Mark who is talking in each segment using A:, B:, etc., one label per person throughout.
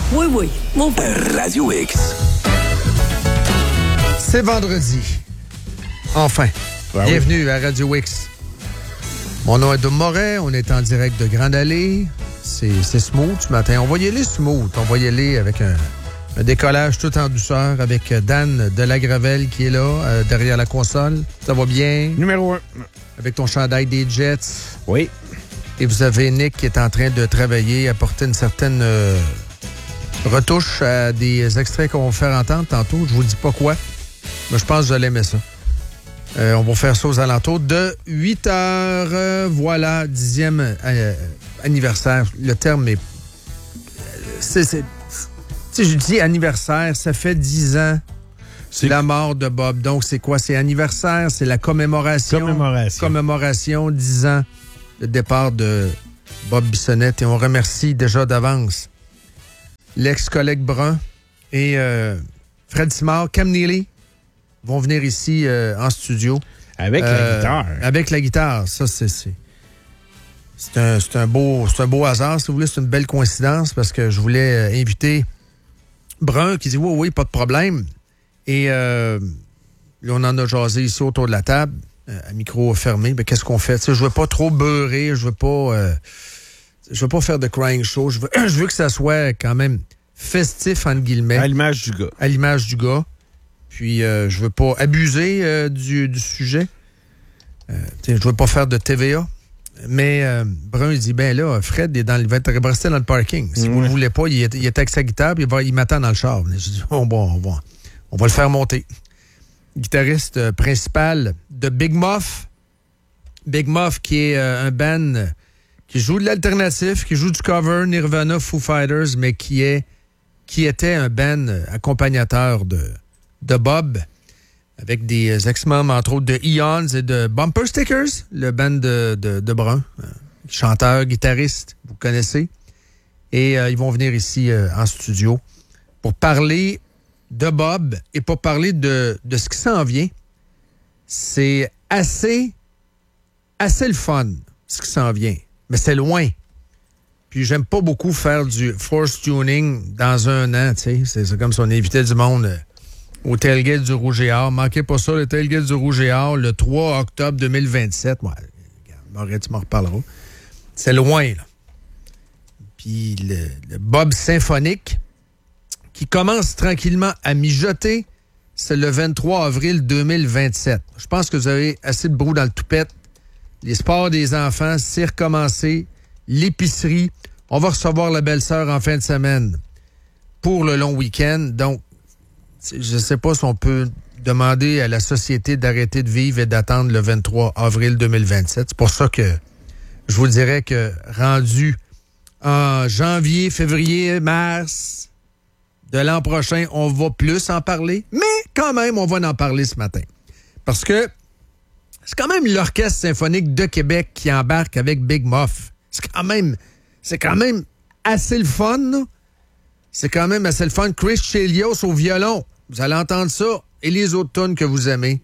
A: Oui, oui. Mon
B: Radio X.
C: C'est vendredi. Enfin. Bienvenue à Radio X. Mon nom est Dom Moret. On est en direct de Grande Allée. C'est smooth ce matin. On va y aller smooth. On va y aller avec un décollage tout en douceur avec Dan Delagravelle qui est là, derrière la console. Ça va bien?
D: Numéro 1.
C: Avec ton chandail des Jets.
D: Oui.
C: Et vous avez Nick qui est en train de travailler, apporter une certaine retouche à des extraits qu'on va faire entendre tantôt. Je vous dis pas quoi, mais je pense que vous allez aimer ça. On va faire ça aux alentours de 8 heures. Voilà, 10e anniversaire. Le terme est... Si je dis anniversaire, ça fait 10 ans la mort de Bob. Donc, c'est quoi? C'est anniversaire, c'est la commémoration. Commémoration, 10 ans, le départ de Bob Bissonnette. Et on remercie déjà d'avance l'ex-collègue Brun et Fred Simard, Cam Neely vont venir ici en studio.
D: Avec la guitare.
C: Avec la guitare. Ça, c'est un beau hasard, si vous voulez. C'est une belle coïncidence parce que je voulais inviter Brun qui dit oui, pas de problème. Et là, on en a jasé ici autour de la table, à micro fermé. Mais qu'est-ce qu'on fait? T'sais, je veux pas trop beurrer, je veux pas faire de crying show. Je veux que ça soit quand même festif, entre guillemets.
D: À l'image du gars.
C: À l'image du gars. Puis, je veux pas abuser du sujet. Je veux pas faire de TVA. Mais Brun, il dit, ben là, Fred il va rester dans le parking. Si vous ne le voulez pas, il est avec sa guitare, puis il m'attend dans le char. Je dis, on va le faire monter. Guitariste principal de Big Muff. Big Muff, qui est un band qui joue de l'alternatif, qui joue du cover, Nirvana, Foo Fighters, mais qui était un band accompagnateur de Bob, avec des ex-membres, entre autres, de Eons et de Bumper Stickers, le band de Brun. Chanteur, guitariste, vous connaissez. Et ils vont venir ici en studio pour parler de Bob et pour parler de ce qui s'en vient. C'est assez le fun, ce qui s'en vient. Mais c'est loin. Puis j'aime pas beaucoup faire du force tuning dans un an, tu sais. C'est comme si on invitait du monde au tailgate du Rouge et Or. Manquez pas ça, le tailgate du Rouge et Or, le 3 octobre 2027. Ouais, regarde, tu m'en reparleras. C'est loin, là. Puis le Bob symphonique qui commence tranquillement à mijoter, c'est le 23 avril 2027. Je pense que vous avez assez de brou dans le toupette. Les sports des enfants, c'est recommencé. L'épicerie. On va recevoir la belle-sœur en fin de semaine pour le long week-end. Donc, je ne sais pas si on peut demander à la société d'arrêter de vivre et d'attendre le 23 avril 2027. C'est pour ça que je vous dirais que rendu en janvier, février, mars de l'an prochain, on va plus en parler. Mais quand même, on va en parler ce matin. Parce que c'est quand même l'Orchestre symphonique de Québec qui embarque avec Big Muff. C'est quand même assez le fun, là. C'est quand même assez le fun. Chris Chelios au violon. Vous allez entendre ça. Et les autres tunes que vous aimez.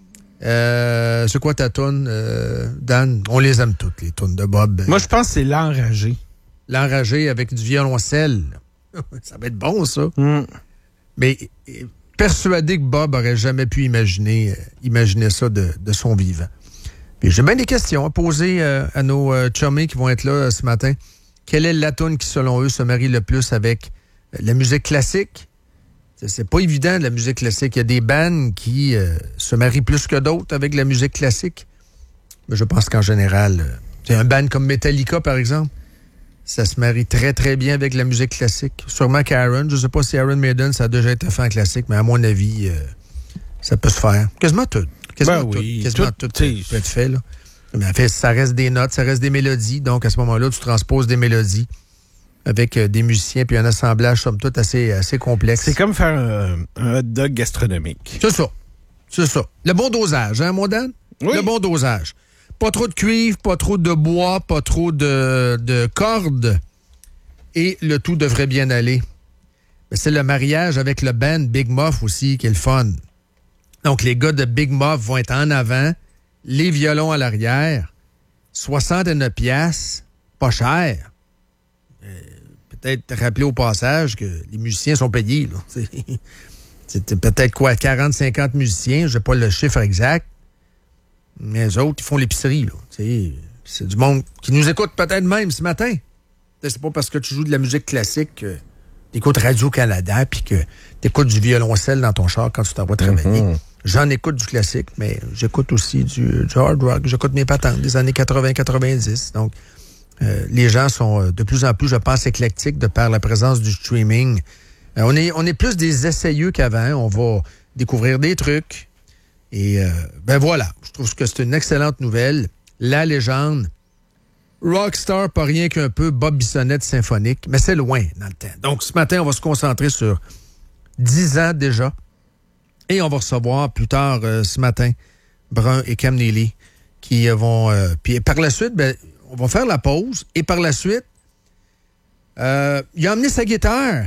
C: C'est quoi ta tune, Dan? On les aime toutes, les tunes de Bob.
D: Moi, je pense que c'est L'Enragé.
C: L'Enragé avec du violoncelle. Ça va être bon, ça. Mais persuadé que Bob aurait jamais pu imaginer ça de son vivant. Puis j'ai bien des questions à poser à nos chummies qui vont être là ce matin. Quelle est la tune qui, selon eux, se marie le plus avec la musique classique? C'est pas évident, la musique classique. Il y a des bands qui se marient plus que d'autres avec la musique classique. Mais je pense qu'en général, c'est un band comme Metallica, par exemple. Ça se marie très, très bien avec la musique classique. Sûrement qu'Aaron, je ne sais pas si Iron Maiden, ça a déjà été fait en classique, mais à mon avis, ça peut se faire. Quasiment tout. Quasiment tout peut être fait, là. Mais en fait, ça reste des notes, ça reste des mélodies. Donc, à ce moment-là, tu transposes des mélodies avec des musiciens puis un assemblage, somme toute, assez complexe.
D: C'est comme faire un hot dog gastronomique.
C: C'est ça. Le bon dosage, hein, mon Dan?
D: Oui.
C: Le bon dosage. Pas trop de cuivre, pas trop de bois, pas trop de cordes. Et le tout devrait bien aller. Mais c'est le mariage avec le band Big Muff aussi qui est le fun. Donc, les gars de Big Muff vont être en avant, les violons à l'arrière, 69$, pas cher. peut-être rappeler au passage que les musiciens sont payés. Là, c'était peut-être quoi, 40-50 musiciens, je n'ai pas le chiffre exact. Mais eux autres, ils font l'épicerie. Là, c'est du monde qui nous écoute peut-être même ce matin. C'est pas parce que tu joues de la musique classique que tu écoutes Radio-Canada puis que tu écoutes du violoncelle dans ton char quand tu t'en vas travailler. J'en écoute du classique, mais j'écoute aussi du hard rock. J'écoute mes patentes des années 80-90. Donc, les gens sont de plus en plus, je pense, éclectiques de par la présence du streaming. On est plus des essayeux qu'avant. On va découvrir des trucs. Et ben voilà, je trouve que c'est une excellente nouvelle. La légende, rockstar, pas rien qu'un peu Bob Bissonnette symphonique, mais c'est loin dans le temps. Donc, ce matin, on va se concentrer sur 10 ans déjà. Et on va recevoir plus tard ce matin Brun et Cam Neely qui vont... puis par la suite, ben, on va faire la pause. Et par la suite, il a emmené sa guitare.